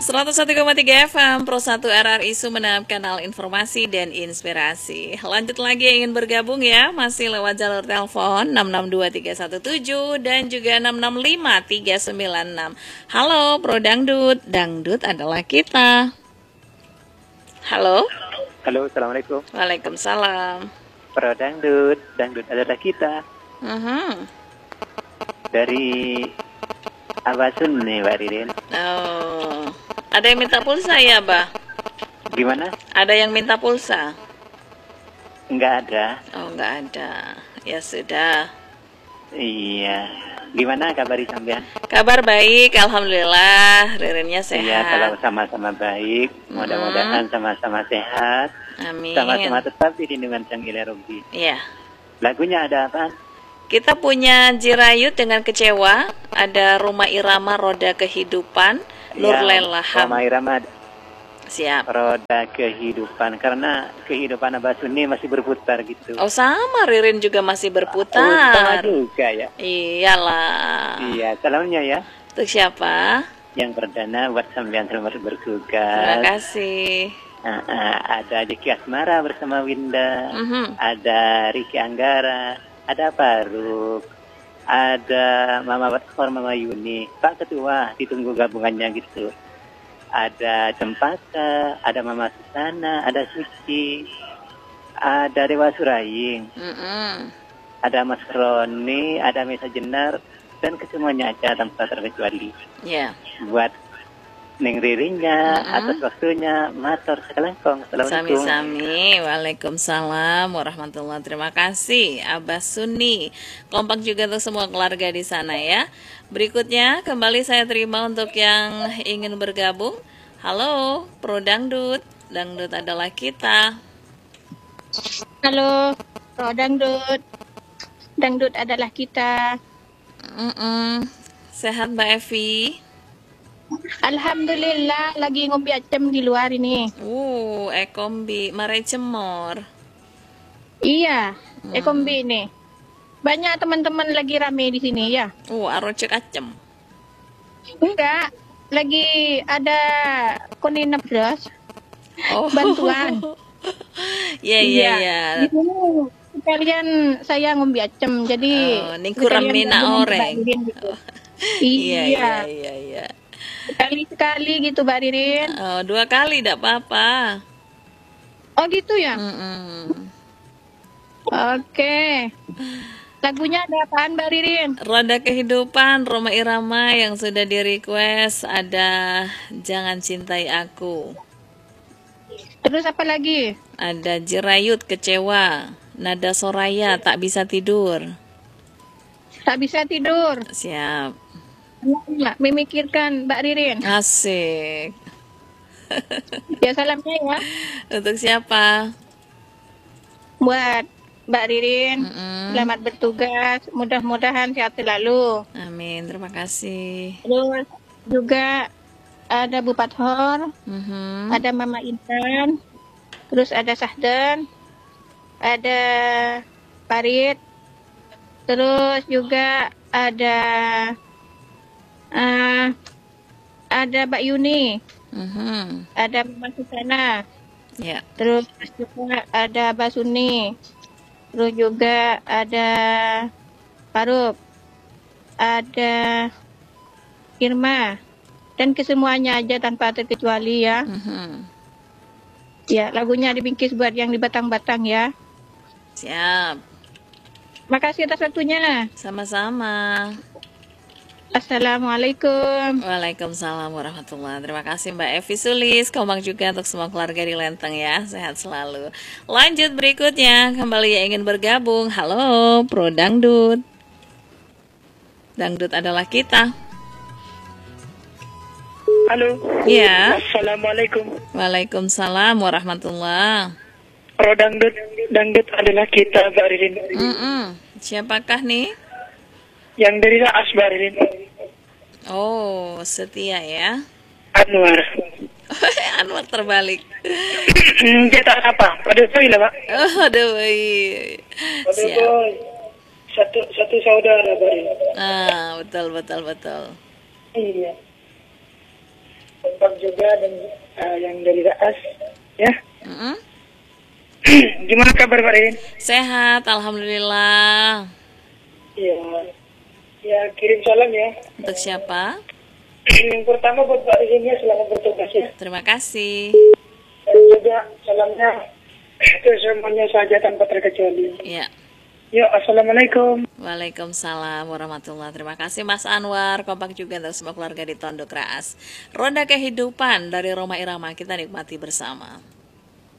101,3 FM Pro 1 RRI Sumeneb, kanal informasi dan inspirasi. Lanjut lagi yang ingin bergabung ya, masih lewat jalur telepon 662-317 dan juga 665-396. Halo Pro Dangdut, Dangdut adalah kita. Halo. Halo, Assalamualaikum. Waalaikumsalam. Pro Dangdut, Dangdut adalah kita. Dari Abasun nih, Mbak Ririn. Oh, ada yang minta pulsa ya, Bah? Gimana? Ada yang minta pulsa? Enggak ada. Oh, enggak ada. Ya sudah. Iya. Gimana kabar sampean? Kabar baik, alhamdulillah. Ririnnya sehat. Iya, kalau sama-sama baik. Mudah-mudahan sama-sama sehat. Amin. Sama-sama tetap di lindungan Sang Ilahi Robbi. Iya. Lagunya ada apa? Kita punya Jirayut dengan Kecewa, ada Roma Irama Roda Kehidupan, Nur Lelaham. Roma Irama. Siap. Roda Kehidupan, karena kehidupan Abasun ini masih berputar gitu. Oh, sama Ririn juga masih Oh, berputar. sama juga ya. Iyalah. Iya, salamnya ya. Untuk siapa? Yang perdana buat sampean selamat bertugas. Terima kasih. Ada Jeki Asmara bersama Winda, ada Riki Anggara, ada Faruk, ada Mama Batkor, Mama Yuni, Pak Ketua, ditunggu gabungannya gitu. Ada Cempaka, ada Mama Susana, ada Suci, ada Dewa Suraing, ada Mas Roni, ada Mesa Jenar, dan kesemuanya aja tanpa terkecuali. Ya. Buat Neng Ririnya, atas waktunya, matur sekelengkong. Assalamualaikum. Sami-sami. Waalaikumsalam warahmatullahi. Terima kasih Abah Suni. Kompak juga untuk semua keluarga di sana ya. Berikutnya kembali saya terima untuk yang ingin bergabung. Halo, Pro Dangdut. Dangdut adalah kita. Halo, Pro Dangdut. Dangdut adalah kita. Sehat Mbak Evi? Alhamdulillah, lagi ngombe acem di luar ini. Ekombi, marai cemor. Iya, ekombi ini. Banyak teman-teman lagi rame di sini ya. Arocek acem. Enggak, lagi ada konina beras. Bantuan. Iya. Di sini sekalian saya ngombe acem, jadi kurang mina oreng. Gitu. Iya. Sekali-sekali gitu, Mbak Ririn. 2 kali tidak apa-apa. Oh gitu ya? Oke. Lagunya ada apaan, Mbak Ririn? Roda Kehidupan, Roma Irama yang sudah di-request. Ada Jangan Cintai Aku. Terus apa lagi? Ada Jirayut Kecewa, Nada Soraya Tak Bisa Tidur. Tak bisa tidur. Siap. Ya, memikirkan Mbak Ririn. Asik. Ya, salamnya ya. Untuk siapa? Buat Mbak Ririn. Selamat bertugas. Mudah-mudahan sehat selalu. Amin. Terima kasih. Terus juga ada Bu Pathor. Ada Mama Intan. Terus ada Sahdan. Ada Parit. Terus juga ada Mbak Yuni, ada Mama Susana, terus juga ada Mbak Suni, terus juga ada Faruk, ada Irma, dan kesemuanya aja tanpa terkecuali ya. Ya, lagunya dibingkis buat yang di Batang-Batang ya. Siap. Makasih atas waktunya. Sama-sama. Assalamualaikum. Waalaikumsalam warahmatullahi. Terima kasih Mbak Evi Sulis. Kompak juga untuk semua keluarga di Lenteng ya. Sehat selalu. Lanjut berikutnya. Kembali yang ingin bergabung. Halo Pro Dangdut. Dangdut adalah kita. Halo. Iya. Assalamualaikum. Waalaikumsalam warahmatullahi. Pro Dangdut, Dangdut adalah kita, Mbak Ririn. Siapakah nih? Yang dari Raas, Mbak Ririn. Oh, setia ya. Anwar. Anwar terbalik. Dia tak apa? Pada poin lah, Pak. Aduh, iya. Siap. Satu saudara, Mbak Ririn. Betul. Iya. Tentang juga dan yang dari Raas ya. Mm-mm. Gimana kabar Pak Rin? Sehat, alhamdulillah. Ya, ya kirim salam ya. Untuk siapa? Yang pertama buat Pak Rin ya, selamat bertugas ya. Terima kasih. Dan juga salamnya ke semuanya saja tanpa terkecuali. Ya. Ya, assalamualaikum. Waalaikumsalam warahmatullahi. Terima kasih Mas Anwar. Kompak juga untuk semua keluarga di Tondok Raas. Ronda kehidupan dari Roma Irama, kita nikmati bersama.